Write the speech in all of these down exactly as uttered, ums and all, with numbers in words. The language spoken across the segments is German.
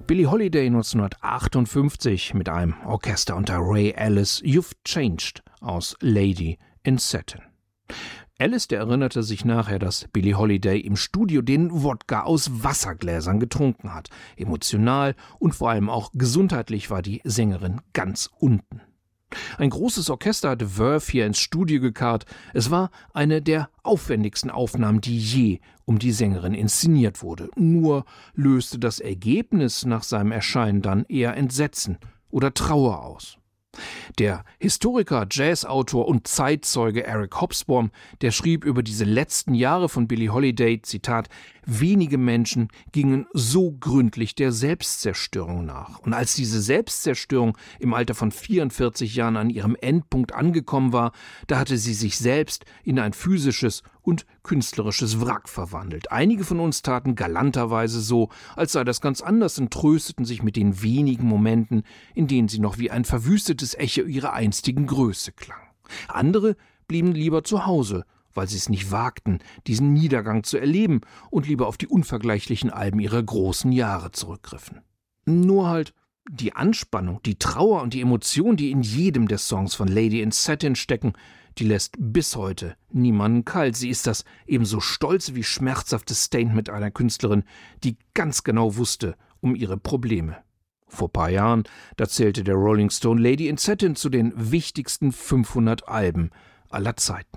Billie Holiday neunzehnhundertachtundfünfzig mit einem Orchester unter Ray Ellis, You've Changed aus Lady in Satin. Ellis, der erinnerte sich nachher, dass Billie Holiday im Studio den Wodka aus Wassergläsern getrunken hat. Emotional und vor allem auch gesundheitlich war die Sängerin ganz unten. Ein großes Orchester hatte Verve hier ins Studio gekarrt. Es war eine der aufwendigsten Aufnahmen, die je um die Sängerin inszeniert wurde. Nur löste das Ergebnis nach seinem Erscheinen dann eher Entsetzen oder Trauer aus. Der Historiker, Jazzautor und Zeitzeuge Eric Hobsbawm, der schrieb über diese letzten Jahre von Billie Holiday, Zitat, wenige Menschen gingen so gründlich der Selbstzerstörung nach. Und als diese Selbstzerstörung im Alter von vierundvierzig Jahren an ihrem Endpunkt angekommen war, da hatte sie sich selbst in ein physisches und künstlerisches Wrack verwandelt. Einige von uns taten galanterweise so, als sei das ganz anders und trösteten sich mit den wenigen Momenten, in denen sie noch wie ein verwüstetes Echo ihrer einstigen Größe klang. Andere blieben lieber zu Hause, weil sie es nicht wagten, diesen Niedergang zu erleben und lieber auf die unvergleichlichen Alben ihrer großen Jahre zurückgriffen. Nur halt die Anspannung, die Trauer und die Emotion, die in jedem der Songs von Lady in Satin stecken, die lässt bis heute niemanden kalt. Sie ist das ebenso stolze wie schmerzhafte Statement einer Künstlerin, die ganz genau wusste um ihre Probleme. Vor ein paar Jahren, da zählte der Rolling Stone Lady in Satin zu den wichtigsten fünfhundert Alben aller Zeiten.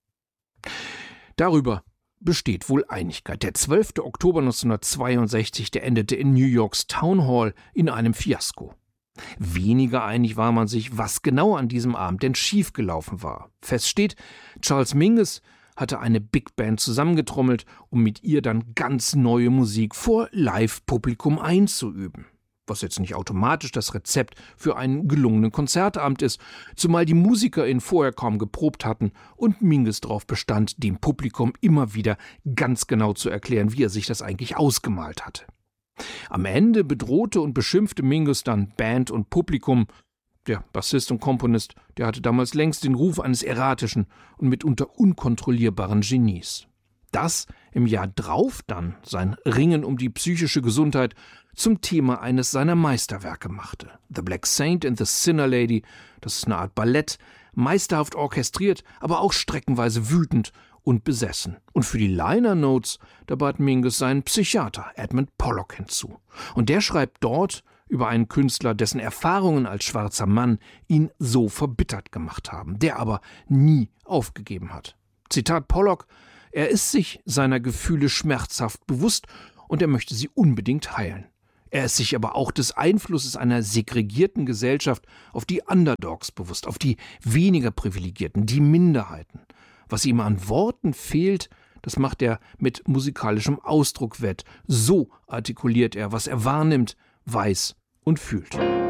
Darüber besteht wohl Einigkeit. Der zwölfte Oktober neunzehnhundertzweiundsechzig, der endete in New Yorks Town Hall in einem Fiasko. Weniger einig war man sich, was genau an diesem Abend denn schiefgelaufen war. Fest steht, Charles Mingus hatte eine Big Band zusammengetrommelt, um mit ihr dann ganz neue Musik vor Live-Publikum einzuüben. Was jetzt nicht automatisch das Rezept für einen gelungenen Konzertabend ist, zumal die MusikerInnen vorher kaum geprobt hatten und Mingus darauf bestand, dem Publikum immer wieder ganz genau zu erklären, wie er sich das eigentlich ausgemalt hatte. Am Ende bedrohte und beschimpfte Mingus dann Band und Publikum. Der Bassist und Komponist, der hatte damals längst den Ruf eines erratischen und mitunter unkontrollierbaren Genies. Das im Jahr drauf dann sein Ringen um die psychische Gesundheit zum Thema eines seiner Meisterwerke machte. The Black Saint and the Sinner Lady, das ist eine Art Ballett, meisterhaft orchestriert, aber auch streckenweise wütend und besessen. Und für die Liner Notes, da bat Mingus seinen Psychiater Edmund Pollock hinzu. Und der schreibt dort über einen Künstler, dessen Erfahrungen als schwarzer Mann ihn so verbittert gemacht haben, der aber nie aufgegeben hat. Zitat Pollock: Er ist sich seiner Gefühle schmerzhaft bewusst und er möchte sie unbedingt heilen. Er ist sich aber auch des Einflusses einer segregierten Gesellschaft auf die Underdogs bewusst, auf die weniger Privilegierten, die Minderheiten. Was ihm an Worten fehlt, das macht er mit musikalischem Ausdruck wett. So artikuliert er, was er wahrnimmt, weiß und fühlt.